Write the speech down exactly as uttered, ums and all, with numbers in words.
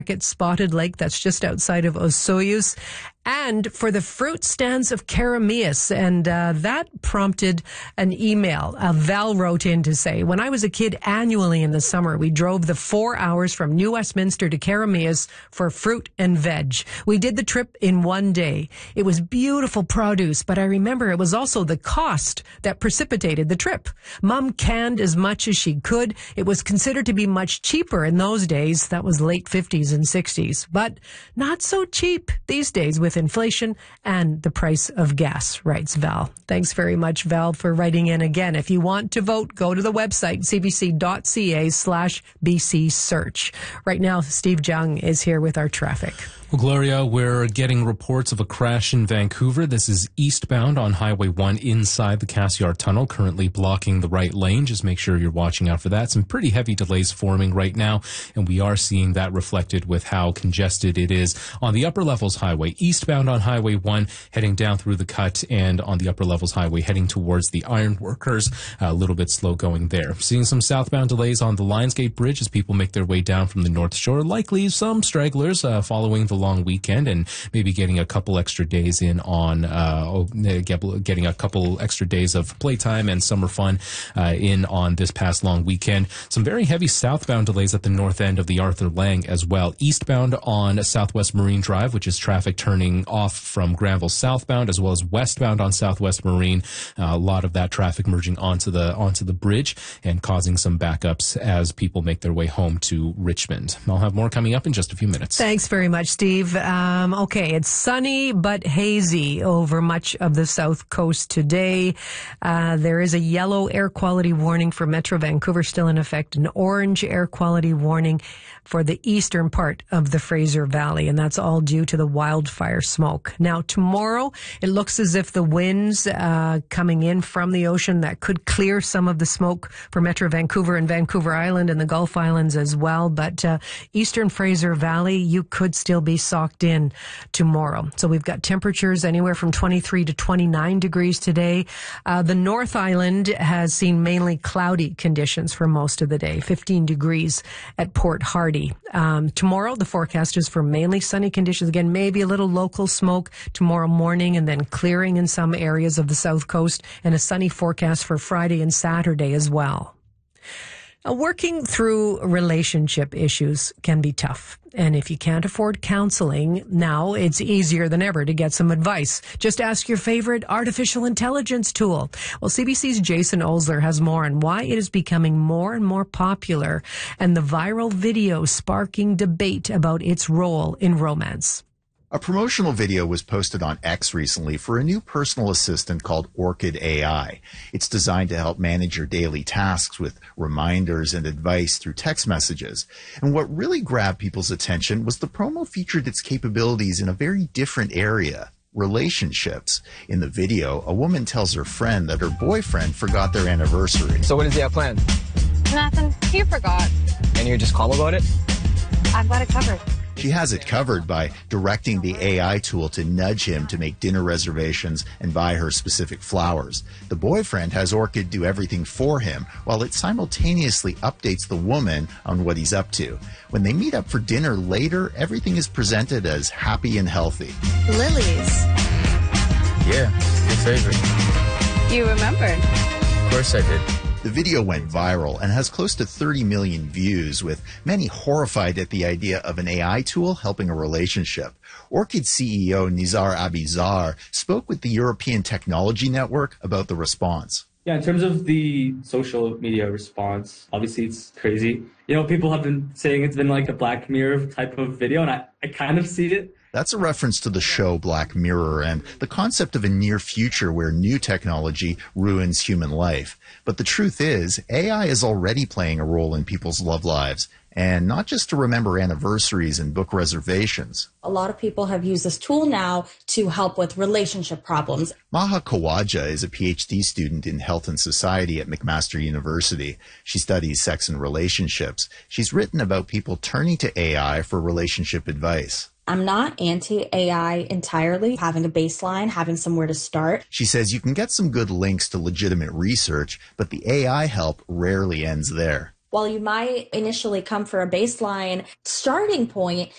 at Spotted Lake, that's just outside of Osoyoos, and for the fruit stands of Karameas. And uh, that prompted an email. Uh, Val wrote in to say, when I was a kid, annually in the summer, we drove the four hours from New Westminster to Karameas for fruit and veg. We did the trip in one day. It was beautiful produce, but I remember it was also the cost that precipitated the trip. Mom canned as much as she could. It was considered to be much cheaper in those days. That was late fifties and sixties, but not so cheap these days with inflation and the price of gas, writes Val. Thanks very much, Val, for writing in again. If you want to vote, go to the website, cbc.ca slash BC search. Right now, Steve Jung is here with our traffic. Well, Gloria, we're getting reports of a crash in Vancouver. This is eastbound on Highway one inside the Cassiar Tunnel, currently blocking the right lane. Just make sure you're watching out for that. Some pretty heavy delays forming right now, and we are seeing that reflected with how congested it is on the Upper Levels Highway, eastbound on Highway one, heading down through the cut, and on the Upper Levels Highway, heading towards the Ironworkers. A little bit slow going there. Seeing some southbound delays on the Lionsgate Bridge as people make their way down from the North Shore. Likely some stragglers uh, following the long weekend and maybe getting a couple extra days in on uh, getting a couple extra days of playtime and summer fun uh, in on this past long weekend. Some very heavy southbound delays at the north end of the Arthur Lang as well. Eastbound on Southwest Marine Drive, which is traffic turning off from Granville southbound, as well as westbound on Southwest Marine. Uh, a lot of that traffic merging onto the onto the bridge and causing some backups as people make their way home to Richmond. I'll have more coming up in just a few minutes. Thanks very much, Steve. Um, okay, it's sunny but hazy over much of the south coast today. Uh, there is a yellow air quality warning for Metro Vancouver still in effect, an orange air quality warning for the eastern part of the Fraser Valley, and that's all due to the wildfire smoke. Now, tomorrow, it looks as if the winds uh, coming in from the ocean that could clear some of the smoke for Metro Vancouver and Vancouver Island and the Gulf Islands as well, but uh, eastern Fraser Valley, you could still be socked in tomorrow. So we've got temperatures anywhere from twenty-three to twenty-nine degrees today. Uh, the North Island has seen mainly cloudy conditions for most of the day, fifteen degrees at Port Hardy. Um, tomorrow, the forecast is for mainly sunny conditions. Again, maybe a little local smoke tomorrow morning and then clearing in some areas of the south coast, and a sunny forecast for Friday and Saturday as well. Uh, working through relationship issues can be tough. And if you can't afford counseling, now it's easier than ever to get some advice. Just ask your favorite artificial intelligence tool. Well, C B C's Jason Osler has more on why it is becoming more and more popular and the viral video sparking debate about its role in romance. A promotional video was posted on X recently for a new personal assistant called Orchid A I. It's designed to help manage your daily tasks with reminders and advice through text messages. And what really grabbed people's attention was the promo featured its capabilities in a very different area: relationships. In the video, a woman tells her friend that her boyfriend forgot their anniversary. So what does he have planned? Nothing. He forgot. And you're just calm about it? I've got it covered. She has it covered by directing the A I tool to nudge him to make dinner reservations and buy her specific flowers. The boyfriend has Orchid do everything for him, while it simultaneously updates the woman on what he's up to. When they meet up for dinner later, everything is presented as happy and healthy. Lilies. Yeah, your favorite. You remembered. Of course I did. The video went viral and has close to thirty million views, with many horrified at the idea of an A I tool helping a relationship. Orchid C E O Nizar Abizar spoke with the European Technology Network about the response. Yeah, in terms of the social media response, obviously it's crazy. You know, people have been saying it's been like a Black Mirror type of video, and I, I kind of see it. That's a reference to the show Black Mirror and the concept of a near future where new technology ruins human life. But the truth is, A I is already playing a role in people's love lives, and not just to remember anniversaries and book reservations. A lot of people have used this tool now to help with relationship problems. Maha Kawaja is a P H D student in health and society at McMaster University. She studies sex and relationships. She's written about people turning to A I for relationship advice. I'm not anti-A I entirely, having a baseline, having somewhere to start. She says you can get some good links to legitimate research, but the A I help rarely ends there. While you might initially come for a baseline starting point,